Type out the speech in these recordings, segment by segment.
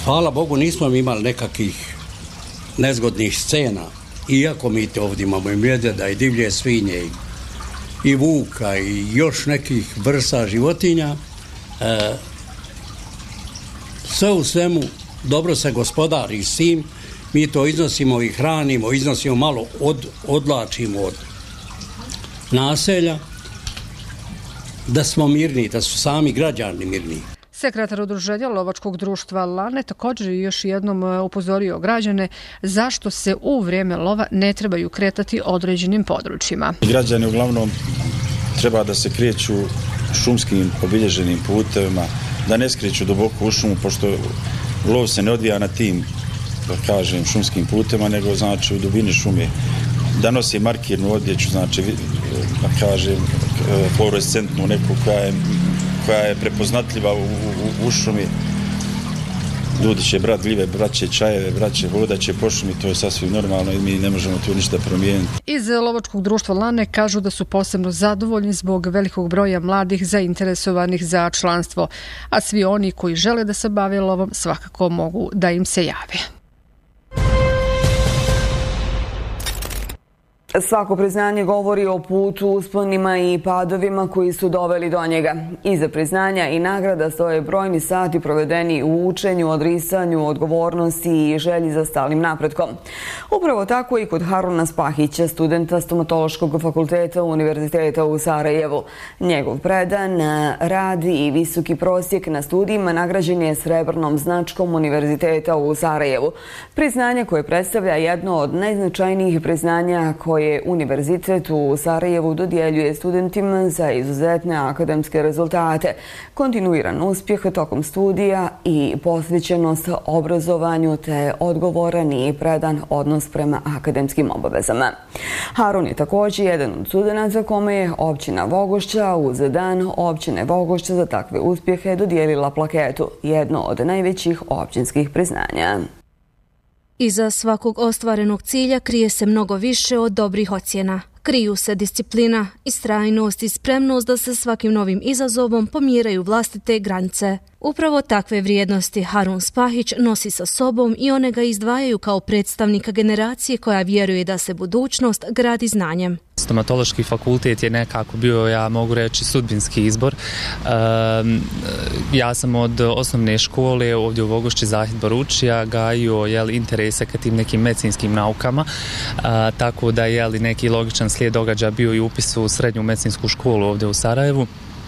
Hvala Bogu nismo imali nekakvih nezgodnih scena, iako mi te ovdje imamo i medvjeda i divlje svinje i vuka i još nekih vrsta životinja. Sve u svemu dobro se gospodari s tim, mi to iznosimo i hranimo, iznosimo malo, odlačimo od naselja, da smo mirni, da su sami građani mirni. Sekretar udruženja lovačkog društva Lane također je još jednom upozorio građane zašto se u vrijeme lova ne trebaju kretati određenim područjima. Građani uglavnom treba da se kreću šumskim obilježenim putevima, da ne skreću duboko u šumu, pošto lov se ne odvija na tim, da kažem, šumskim putevima, nego znači u dubini šume. Da nosi markirnu odjeću, znači, da kažem, fluorescentnu neku koja je prepoznatljiva u šumi. Ljudi će brat gljive, braće čajeve, braće vodaće po šumi, to je sasvim normalno i mi ne možemo tu ništa promijeniti. Iz lovačkog društva Lane kažu da su posebno zadovoljni zbog velikog broja mladih zainteresovanih za članstvo, a svi oni koji žele da se bave lovom svakako mogu da im se jave. Svako priznanje govori o putu, usponima i padovima koji su doveli do njega. Iza priznanja i nagrada stoje brojni sati provedeni u učenju, odrisanju, odgovornosti i želji za stalnim napretkom. Upravo tako i kod Haruna Spahića, studenta Stomatološkog fakulteta Univerziteta u Sarajevu. Njegov predan rad i visoki prosjek na studijima nagrađen je srebrnom značkom Univerziteta u Sarajevu. Priznanje koje predstavlja jedno od najznačajnijih priznanja koje Univerzitet u Sarajevu dodjeljuje studentima za izuzetne akademske rezultate, kontinuiran uspjeh tokom studija i posvećenost obrazovanju te odgovoran i predan odnos prema akademskim obavezama. Harun je također jedan od studenata kome je općina Vogošća uz dan općine Vogošća za takve uspjehe dodijelila plaketu, jedno od najvećih općinskih priznanja. Iza svakog ostvarenog cilja krije se mnogo više od dobrih ocjena. Kriju se disciplina, istrajnost i spremnost da se svakim novim izazovom pomjeraju vlastite granice. Upravo takve vrijednosti Harun Spahić nosi sa sobom i one ga izdvajaju kao predstavnika generacije koja vjeruje da se budućnost gradi znanjem. Stomatološki fakultet je nekako bio, ja mogu reći, sudbinski izbor. Ja sam od osnovne škole ovdje u Vogošći Zahid Baručija gajio interese ka tim nekim medicinskim naukama, tako da je neki logičan slijed događaja bio i upis u srednju medicinsku školu ovdje u Sarajevu,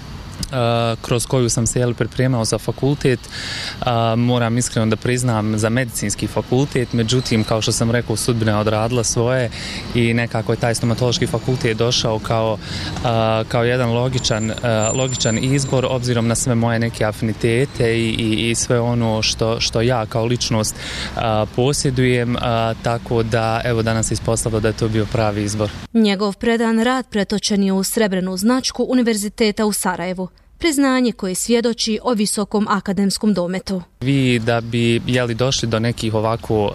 kroz koju sam se pripremao za fakultet. Moram iskreno da priznam za medicinski fakultet, međutim, kao što sam rekao, sudbina je odradila i nekako je taj stomatološki fakultet došao kao jedan logičan izbor obzirom na sve moje neke afinitete i sve ono što ja kao ličnost posjedujem, tako da evo danas se ispostavilo da je to bio pravi izbor. Njegov predan rad pretočen je u srebrnu značku Univerziteta u Sarajevu. Priznanje koje svjedoči o visokom akademskom dometu. Vi da bi došli do nekih ovako,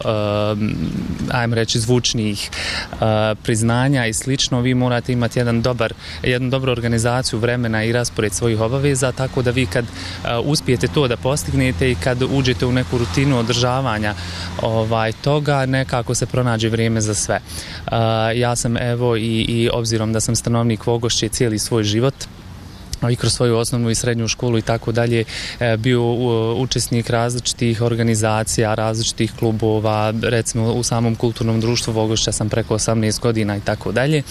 ajmo reći, zvučnijih priznanja i slično, vi morate imati jednu dobru organizaciju vremena i raspored svojih obaveza, tako da vi kad uspijete to da postignete i kad uđete u neku rutinu održavanja toga, nekako se pronađe vrijeme za sve. Ja sam evo i obzirom da sam stanovnik Vogošće cijeli svoj život, i kroz svoju osnovnu i srednju školu i tako dalje, bio učesnik različitih organizacija, različitih klubova, recimo u samom kulturnom društvu Vogošća sam preko 18 godina i tako dalje.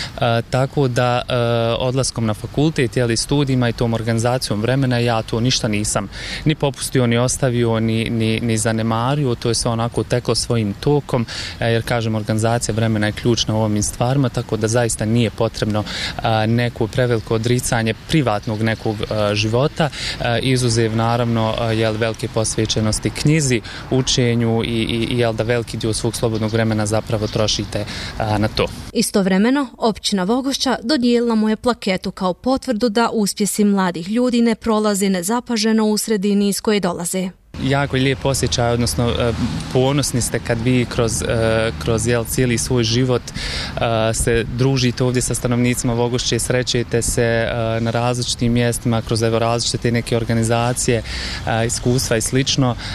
Tako da odlaskom na fakultet, studijima i tom organizacijom vremena, ja to ništa nisam ni popustio, ni ostavio, ni zanemario, to je sve onako teklo svojim tokom, jer kažem, organizacija vremena je ključna u ovim stvarima, tako da zaista nije potrebno neko preveliko odricanje privatnog nekog života, izuzev naravno velike posvećenosti knjizi, učenju i da veliki dio svog slobodnog vremena zapravo trošite na to. Istovremeno, općina Vogošća dodijelila mu je plaketu kao potvrdu da uspjesi mladih ljudi ne prolaze nezapaženo u sredini iz koje dolaze. Jako je lijep osjećaj, odnosno ponosni ste kad vi kroz cijeli svoj život se družite ovdje sa stanovnicima Vogošće, srećete se na različitim mjestima kroz različite neke organizacije, iskustva i slično.